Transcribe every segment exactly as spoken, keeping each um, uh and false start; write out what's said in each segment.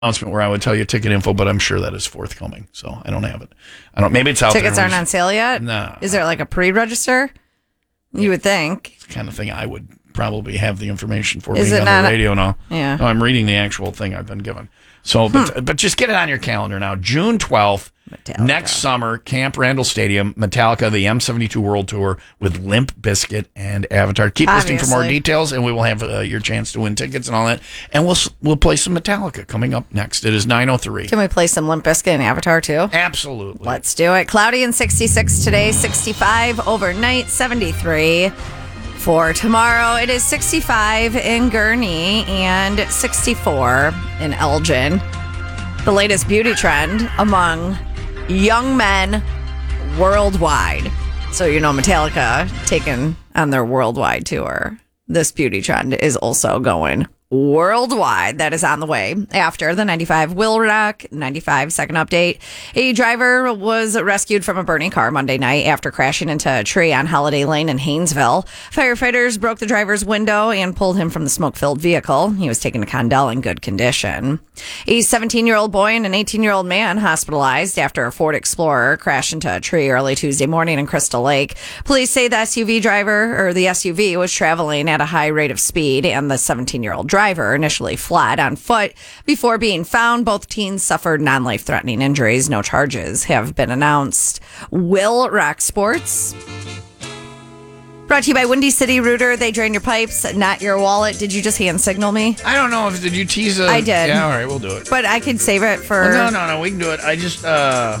announcement where I would tell you ticket info, but I'm sure that is forthcoming. So I don't have it. I don't. Maybe it's out Tickets there. aren't on sale yet? No. Is there like a pre-register? You would think. It's the kind of thing I would probably have the information for Is being it on not the radio now. Yeah. No, I'm reading the actual thing I've been given. So, but, Hmm. but just get it on your calendar now. June twelfth, Metallica. next summer, Camp Randall Stadium, Metallica, the M seventy-two World Tour with Limp Bizkit and Avatar. Keep listening for more Obviously. details, and we will have uh, your chance to win tickets and all that. And we'll we'll play some Metallica coming up next. It is nine oh three. Can we play some Limp Bizkit and Avatar too? Absolutely. Let's do it. Cloudy and sixty-six today, sixty-five overnight, seventy-three. For tomorrow, it is sixty-five in Gurnee and sixty-four in Elgin. The latest beauty trend among young men worldwide. So, you know, Metallica taking on their worldwide tour. This beauty trend is also going worldwide. That is on the way after the ninety-five Will Rock ninety-five second update. A driver was rescued from a burning car Monday night after crashing into a tree on Holiday Lane in Haynesville. Firefighters broke the driver's window and pulled him from the smoke-filled vehicle. He was taken to Condell in good condition. A seventeen-year-old boy and an eighteen-year-old man hospitalized after a Ford Explorer crashed into a tree early Tuesday morning in Crystal Lake. Police say the S U V driver, or the S U V, was traveling at a high rate of speed, and the seventeen-year-old driver initially fled on foot before being found. Both teens suffered non-life-threatening injuries. No charges have been announced. Will Rock Sports. Brought to you by Windy City Rooter. They drain your pipes, not your wallet. Did you just hand signal me? I don't know if did you tease a. I did. Yeah, all right, we'll do it. But I could save it for. Well, no, no, no, we can do it. I just. uh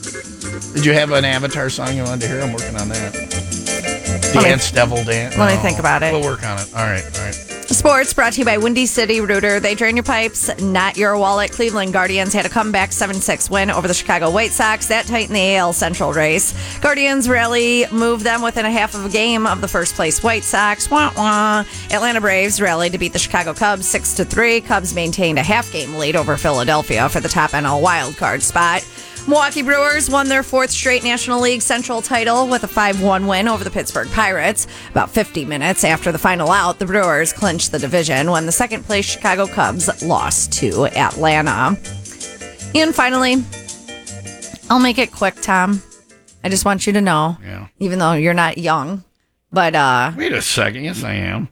Did you have an Avatar song you wanted to hear? I'm working on that. Let me- Dance, Devil Dance. let me think about it. We'll work on it. All right, all right. Sports brought to you by Windy City Rooter. They drain your pipes, not your wallet. Cleveland Guardians had a comeback seven six win over the Chicago White Sox. That tightened the A L Central race. Guardians rally moved them within a half of a game of the first place White Sox. Wah, wah. Atlanta Braves rallied to beat the Chicago Cubs six to three. Cubs maintained a half game lead over Philadelphia for the top N L wild card spot. Milwaukee Brewers won their fourth straight National League Central title with a five one win over the Pittsburgh Pirates. About fifty minutes after the final out, the Brewers clinched the division when the second-place Chicago Cubs lost to Atlanta. And finally, I'll make it quick, Tom. I just want you to know, Yeah. even though you're not young, but... uh Wait a second. Yes, I am.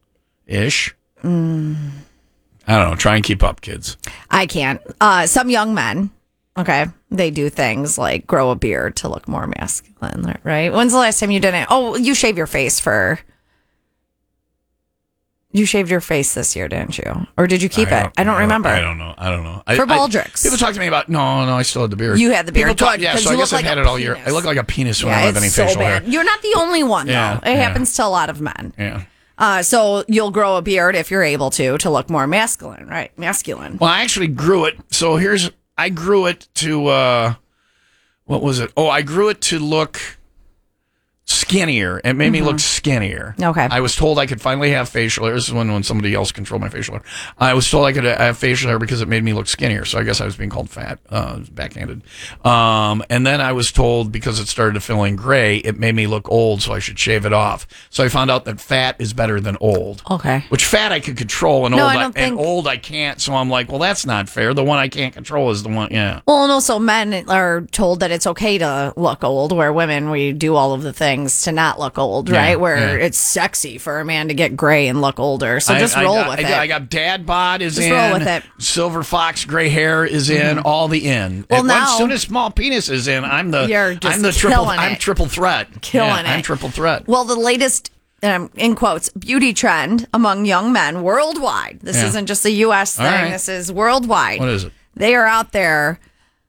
Ish. Mm. I don't know. Try and keep up, kids. I can't. Uh, some young men, okay, they do things like grow a beard to look more masculine, right? When's the last time you did it? Oh, you shave your face for... You shaved your face this year, didn't you? Or did you keep I it? I don't remember. I don't know. I don't know. I, For I- Baldric's. People talk to me about, no, no, I still had the beard. You had the beard. People talk, Good, yeah, 'cause so I you guess look I've like had a it all year. penis. I look like a penis when I Yeah, don't have any it's so facial bad. hair. You're not the only one, though. Yeah, it yeah. happens to a lot of men. Yeah. Uh, so you'll grow a beard if you're able to, to look more masculine, right? Masculine. Well, I actually grew it. So here's, I grew it to, uh, what was it? Oh, I grew it to look skinnier. It made me look skinnier. Okay. I was told I could finally have facial hair. This is when, when somebody else controlled my facial hair. I was told I could have facial hair because it made me look skinnier. So I guess I was being called fat, uh, backhanded. Um, and then I was told because it started to fill in gray, it made me look old, so I should shave it off. So I found out that fat is better than old. Okay. Which fat I could control and No, old I I, don't and think- old I can't. So I'm like, well, that's not fair. The one I can't control is the one, yeah. Well, and also men are told that it's okay to look old, where women, we do all of the things to not look old, Yeah, right? Where yeah. it's sexy for a man to get gray and look older. So just I, roll I, with I, it. I got dad bod is Just in. roll with it. Silver fox gray hair is in. All the in. Well, And now- as soon as small penis is in, I'm the You're just I'm the triple killing I'm it. triple threat. Killing Yeah, I'm it. triple threat. Well, the latest, um, in quotes, beauty trend among young men worldwide. This Yeah. isn't just a U S thing. All right. This is worldwide. What is it? They are out there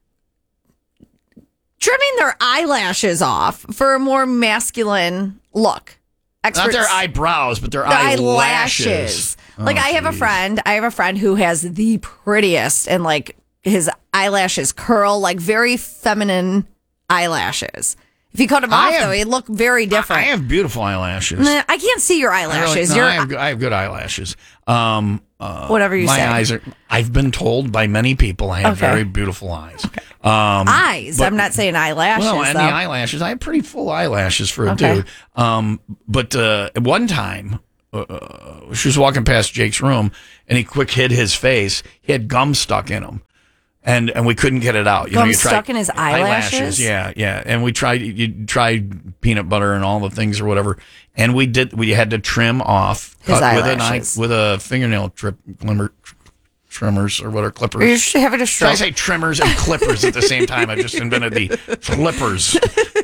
trimming their eyelashes off for a more masculine look. Not their eyebrows, but their, their eyelashes. eyelashes. Oh, Like I have a geez. friend, I have a friend who has the prettiest, and like his eyelashes curl like very feminine eyelashes. If you cut them I off have- though, it look very I, different. I have beautiful eyelashes. Nah, I can't see your I really- eyelashes. no, Your I, have, good- I have good eyelashes. Um, uh, Whatever you my say. eyes are. I've been told by many people I have Okay. very beautiful eyes. Um, eyes. but- I'm not saying eyelashes. Well, and though. the eyelashes. I have pretty full eyelashes for a Okay. dude. Um, but uh, at one time, uh, she was walking past Jake's room, and he quick hid his face. He had gum stuck in him. And and we couldn't get it out. You Gum know, you stuck tried in his eyelashes? Yeah, yeah. And we tried you tried peanut butter and all the things or whatever. And we did we had to trim off his cut with a knife eyelashes. with a fingernail trip glimmer, trimmers or whatever clippers. You should have it a Did I stroke. say trimmers and clippers at the same time? I just invented the clippers.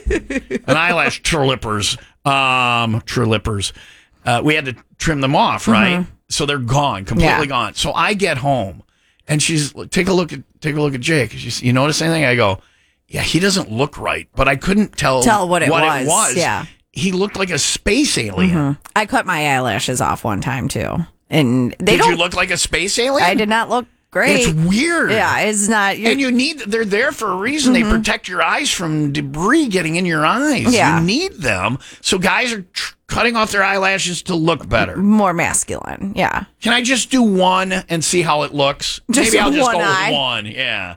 An eyelash trippers. Um trippers. Uh, we had to trim them off, right? Mm-hmm. So they're gone, completely Yeah. gone. So I get home. And she's take a look at take a look at Jake. She's, you notice anything? I go, yeah, he doesn't look right, but I couldn't tell Tell what it was, yeah. He looked like a space alien. Mhm. I cut my eyelashes off one time too, and they Did don't. you look like a space alien? I did not look great. It's weird. Yeah, it's not. And you need they're there for a reason. They protect your eyes from debris getting in your eyes. Yeah. You need them. So guys are tr- cutting off their eyelashes to look better. more masculine. Yeah. Can I just do one and see how it looks? Just Maybe I'll just one go eye? with one. Yeah.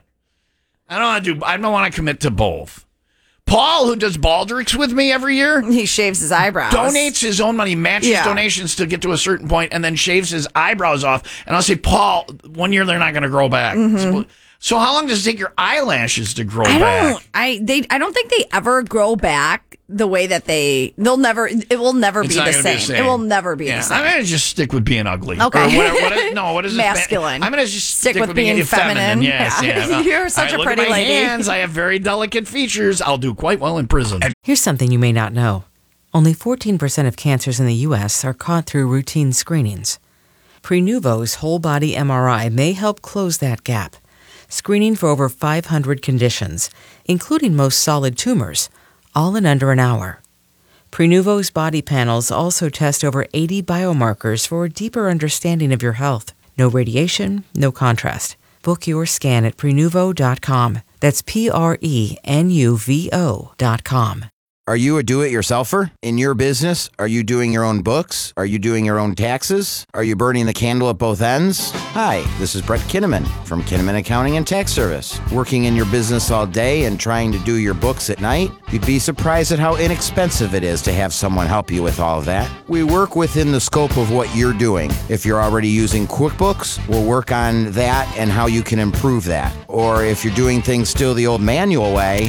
I don't want to do. I don't want to commit to both. Paul, who does Baldrick's with me every year, He shaves his eyebrows. donates his own money, matches Yeah. donations to get to a certain point, and then shaves his eyebrows off. And I'll say, Paul, one year they're not going to grow back. So, so how long does it take your eyelashes to grow Mm-hmm. I back? don't. I they. I don't think they ever grow back the way that they. They'll never. It will never It's be not the gonna same. be the It same. will never be Yeah, the same. I'm going to just stick with being ugly. Okay. Or what, what is, no, what is this? Masculine. I'm going to just Stick stick, with being feminine. Yes, Yeah. yeah. You're such I a look pretty at my lady. hands. I have very delicate features. I'll do quite well in prison. Here's something you may not know. Only fourteen percent of cancers in the U S are caught through routine screenings. Prenuvo's whole body M R I may help close that gap, screening for over five hundred conditions, including most solid tumors, all in under an hour. Prenuvo's body panels also test over eighty biomarkers for a deeper understanding of your health. No radiation, no contrast. Book your scan at prenuvo dot com. That's P R E N U V O dot com. Are you a do-it-yourselfer? In your business, are you doing your own books? Are you doing your own taxes? Are you burning the candle at both ends? Hi, this is Brett Kinnaman from Kinnaman Accounting and Tax Service. Working in your business all day and trying to do your books at night? You'd be surprised at how inexpensive it is to have someone help you with all of that. We work within the scope of what you're doing. If you're already using QuickBooks, we'll work on that and how you can improve that. Or if you're doing things still the old manual way,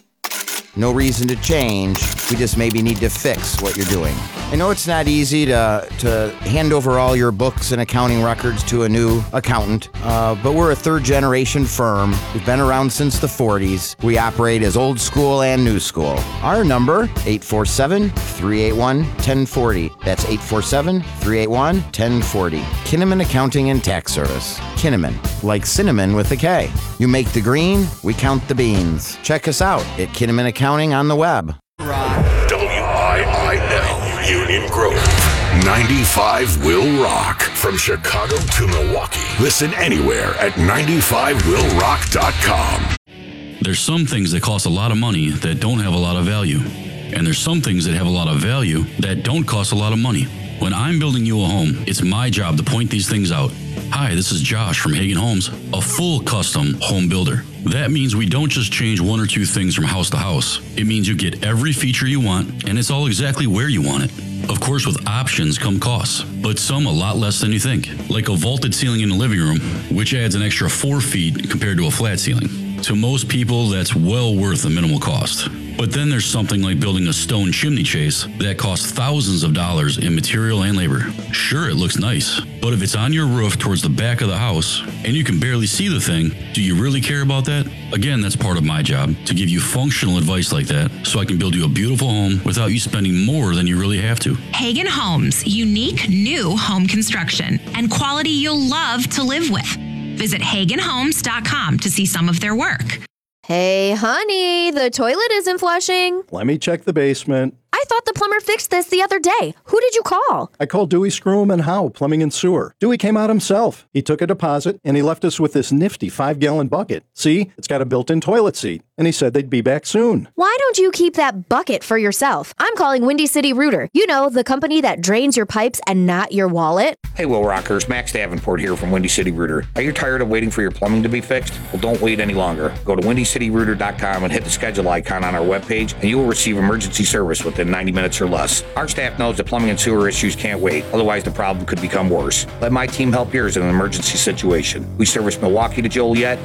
no reason to change. We just maybe need to fix what you're doing. I know it's not easy to to hand over all your books and accounting records to a new accountant, uh, but we're a third-generation firm. We've been around since the forties. We operate as old school and new school. Our number, eight four seven, three eight one, one zero four zero. That's eight four seven, three eight one, one zero four zero. Kinnaman Accounting and Tax Service. Kinnaman, like cinnamon with a K. You make the green, we count the beans. Check us out at Kinnaman Accounting on the web. W I I L, Union Grove. ninety-five will rock. From Chicago to Milwaukee. Listen anywhere at ninety-five will rock dot com. There's some things that cost a lot of money that don't have a lot of value. And there's some things that have a lot of value that don't cost a lot of money. When I'm building you a home, it's my job to point these things out. Hi, this is Josh from Hagen Homes, a full custom home builder. That means we don't just change one or two things from house to house. It means you get every feature you want, and it's all exactly where you want it. Of course, with options come costs, but some a lot less than you think. Like a vaulted ceiling in the living room, which adds an extra four feet compared to a flat ceiling. To most people, that's well worth the minimal cost. But then there's something like building a stone chimney chase that costs thousands of dollars in material and labor. Sure, it looks nice, but if it's on your roof towards the back of the house and you can barely see the thing, do you really care about that? Again, that's part of my job, to give you functional advice like that so I can build you a beautiful home without you spending more than you really have to. Hagen Homes, unique new home construction and quality you'll love to live with. Visit hagen homes dot com to see some of their work. Hey, honey, the toilet isn't flushing. Let me check the basement. I thought the plumber fixed this the other day. Who did you call? I called Dewey Scroom and Howe, Plumbing and Sewer. Dewey came out himself. He took a deposit, and he left us with this nifty five-gallon bucket. See, it's got a built-in toilet seat. And he said they'd be back soon. Why don't you keep that bucket for yourself? I'm calling Windy City Rooter. You know, the company that drains your pipes and not your wallet. Hey, Will Rockers, Max Davenport here from Windy City Rooter. Are you tired of waiting for your plumbing to be fixed? Well, don't wait any longer. Go to windy city rooter dot com and hit the schedule icon on our webpage, and you will receive emergency service within within ninety minutes or less. Our staff knows that plumbing and sewer issues can't wait, otherwise the problem could become worse. Let my team help yours in an emergency situation. We service Milwaukee to Joliet,